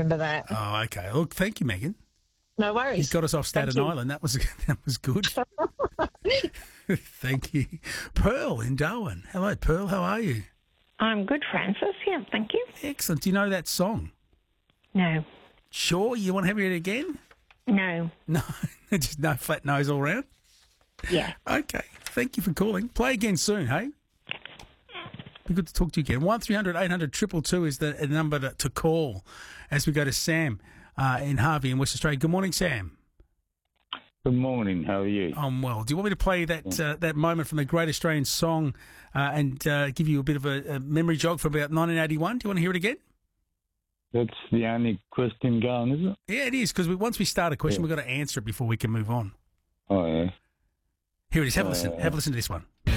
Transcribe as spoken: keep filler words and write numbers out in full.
remember that. Oh, okay. Look, thank you, Megan. No worries. You got us off Staten Island. That was that was good. Thank you. Pearl in Darwin. Hello, Pearl. How are you? I'm good, Francis. Yeah, thank you. Excellent. Do you know that song? No. Sure. You want to hear it again? No. No. Just no flat nose all round? Yeah. Okay. Thank you for calling. Play again soon, hey? Be good to talk to you again. one three hundred eight hundred two two two is the number to, to call as we go to Sam uh, in Harvey in West Australia. Good morning, Sam. Good morning. How are you? I'm well. Do you want me to play that uh, that moment from the Great Australian Song uh, and uh, give you a bit of a, a memory jog from about nineteen eighty-one? Do you want to hear it again? That's the only question going, isn't it? Yeah, it is, because we, once we start a question, Yeah. we've got to answer it before we can move on. Oh, yeah. Here it is. Have a listen. Uh, Have a listen to this one.